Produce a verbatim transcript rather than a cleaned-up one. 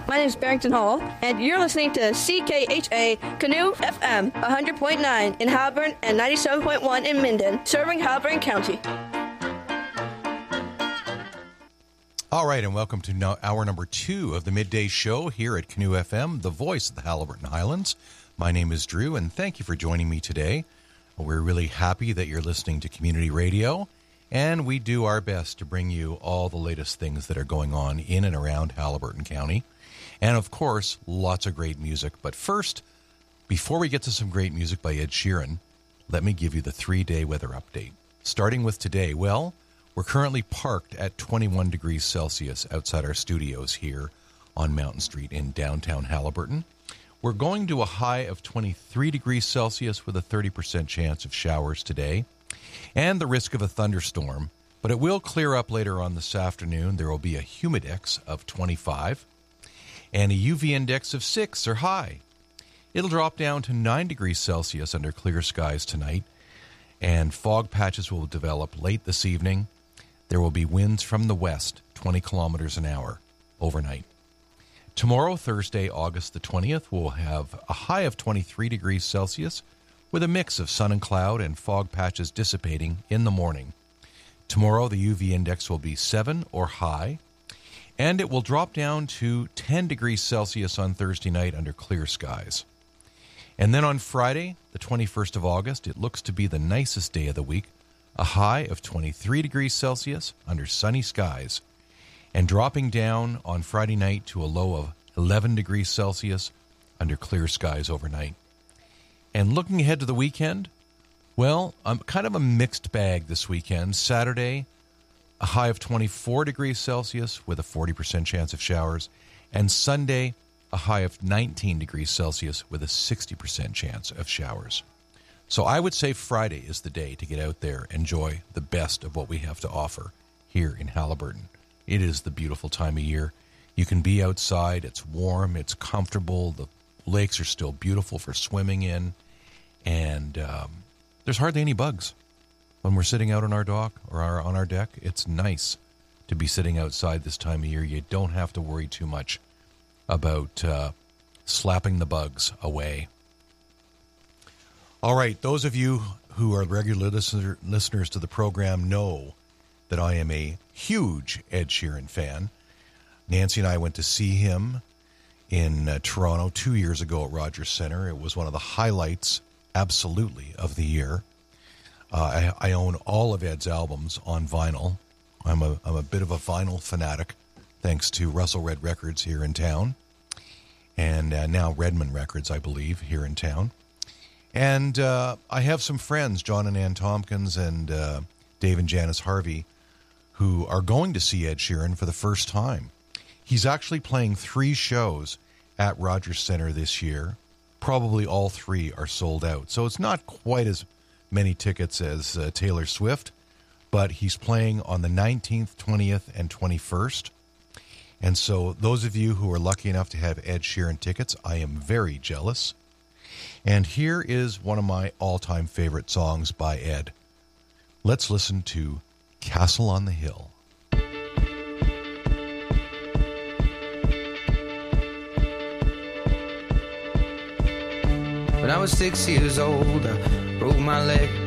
My name is Barrington Hall, and you're listening to C K H A Canoe F M one hundred point nine in Haliburton and ninety-seven point one in Minden, serving Haliburton County. All right, and welcome to no- hour number two of the midday show here at Canoe F M, the voice of the Haliburton Highlands. My name is Drew, and thank you for joining me today. We're really happy that you're listening to community radio, and we do our best to bring you all the latest things that are going on in and around Haliburton County. And, of course, lots of great music. But first, before we get to some great music by Ed Sheeran, let me give you the three-day weather update. Starting with today, well, we're currently parked at twenty-one degrees Celsius outside our studios here on Mountain Street in downtown Haliburton. We're going to a high of twenty-three degrees Celsius with a thirty percent chance of showers today and the risk of a thunderstorm, but it will clear up later on this afternoon. There will be a humidex of twenty-five and a U V index of six or high. It'll drop down to nine degrees Celsius under clear skies tonight, and fog patches will develop late this evening. There will be winds from the west, twenty kilometers an hour overnight. Tomorrow, Thursday, August the twentieth, we'll have a high of twenty-three degrees Celsius with a mix of sun and cloud and fog patches dissipating in the morning. Tomorrow, the U V index will be seven or high, and it will drop down to ten degrees Celsius on Thursday night under clear skies. And then on Friday, the twenty-first of August, it looks to be the nicest day of the week, a high of twenty-three degrees Celsius under sunny skies, and dropping down on Friday night to a low of eleven degrees Celsius under clear skies overnight. And looking ahead to the weekend, well, I'm kind of a mixed bag this weekend. Saturday, a high of twenty-four degrees Celsius with a forty percent chance of showers, and Sunday, a high of nineteen degrees Celsius with a sixty percent chance of showers. So I would say Friday is the day to get out there and enjoy the best of what we have to offer here in Haliburton. It is the beautiful time of year. You can be outside. It's warm. It's comfortable. The lakes are still beautiful for swimming in. And um, there's hardly any bugs. When we're sitting out on our dock or our, on our deck, it's nice to be sitting outside this time of year. You don't have to worry too much about uh, slapping the bugs away. All right, those of you who are regular listener, listeners to the program know that I am a huge Ed Sheeran fan. Nancy and I went to see him in uh, Toronto two years ago at Rogers Centre. It was one of the highlights, absolutely, of the year. Uh, I, I own all of Ed's albums on vinyl. I'm a, I'm a bit of a vinyl fanatic, thanks to Russell Red Records here in town, and uh, now Redmond Records, I believe, here in town. And uh, I have some friends, John and Ann Tompkins and uh, Dave and Janice Harvey, who are going to see Ed Sheeran for the first time. He's actually playing three shows at Rogers Centre this year. Probably all three are sold out. So it's not quite as many tickets as uh, Taylor Swift, but he's playing on the nineteenth, twentieth, and twenty-first. And so those of you who are lucky enough to have Ed Sheeran tickets, I am very jealous. And here is one of my all-time favorite songs by Ed. Let's listen to Castle on the Hill. When I was six years old, I broke my leg